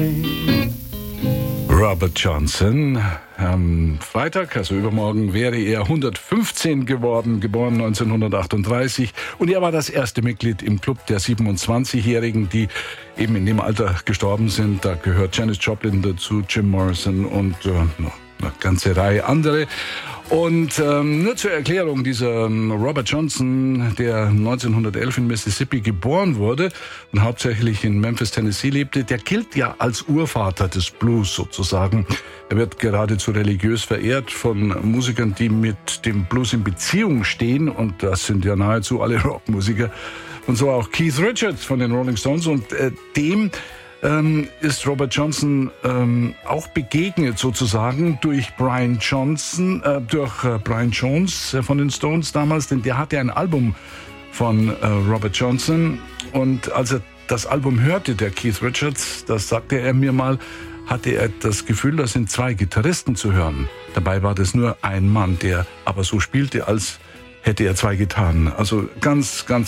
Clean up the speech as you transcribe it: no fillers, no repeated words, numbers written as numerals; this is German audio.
Robert Johnson. Am Freitag, also übermorgen, wäre er 115 geworden, geboren 1938. Und er war das erste Mitglied im Club der 27-Jährigen, die eben in dem Alter gestorben sind. Da gehört Janis Joplin dazu, Jim Morrison und noch eine ganze Reihe andere. Und nur zur Erklärung, dieser Robert Johnson, der 1911 in Mississippi geboren wurde und hauptsächlich in Memphis, Tennessee lebte, der gilt ja als Urvater des Blues sozusagen. Er wird geradezu religiös verehrt von Musikern, die mit dem Blues in Beziehung stehen, und das sind ja nahezu alle Rockmusiker. Und so auch Keith Richards von den Rolling Stones, und dem ist Robert Johnson auch begegnet sozusagen durch Brian Jones von den Stones damals, denn der hatte ein Album von Robert Johnson, und als er das Album hörte, der Keith Richards, das sagte er mir mal, hatte er das Gefühl, da sind zwei Gitarristen zu hören. Dabei war das nur ein Mann, der aber so spielte, als hätte er zwei Gitarren. Also ganz, ganz